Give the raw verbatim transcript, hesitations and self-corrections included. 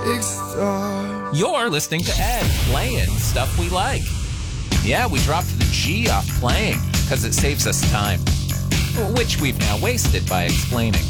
Exhaust. You're listening to Ed, playing stuff we like. Yeah, we dropped the G off playing because it saves us time, which we've now wasted by explaining.